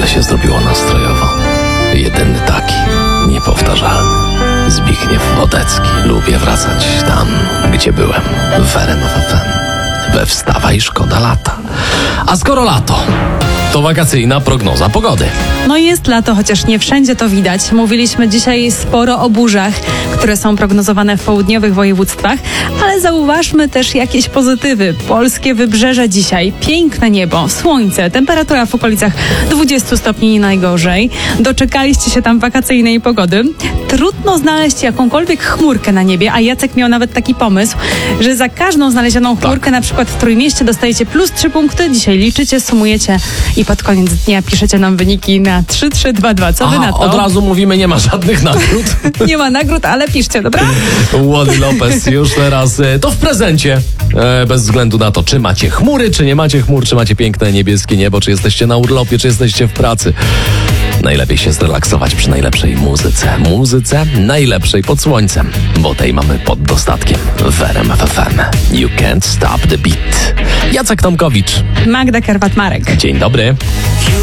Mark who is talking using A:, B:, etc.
A: się zrobiło nastrojowo. Jedyny taki, niepowtarzalny. Zbigniew Wodecki. Lubię wracać tam, gdzie byłem. W RMF FM. We Wstawaj, szkoda lata. A skoro lato, to wakacyjna prognoza pogody.
B: No jest lato, chociaż nie wszędzie to widać. Mówiliśmy dzisiaj sporo o burzach, które są prognozowane w południowych województwach, ale zauważmy też jakieś pozytywy. Polskie wybrzeże dzisiaj, piękne niebo, słońce, temperatura w okolicach 20 stopni nie najgorzej. Doczekaliście się tam wakacyjnej pogody. Trudno znaleźć jakąkolwiek chmurkę na niebie, a Jacek miał nawet taki pomysł, że za każdą znalezioną chmurkę, na przykład w Trójmieście, dostajecie plus 3 punkty. Dzisiaj liczycie, sumujecie i pod koniec dnia piszecie nam wyniki na 3322. Co wy na to?
A: Od razu mówimy, nie ma żadnych nagród.
B: Nie ma nagród, ale piszcie, dobra?
A: Wally Lopez już teraz to w prezencie. Bez względu na to, czy macie chmury, czy nie macie chmur, czy macie piękne niebieskie niebo, czy jesteście na urlopie, czy jesteście w pracy. Najlepiej się zrelaksować przy najlepszej muzyce. Muzyce najlepszej pod słońcem, bo tej mamy pod dostatkiem w RMF FM. You can't stop the beat. Jacek Tomkowicz.
B: Magda Kerwat-Marek.
A: Dzień dobry.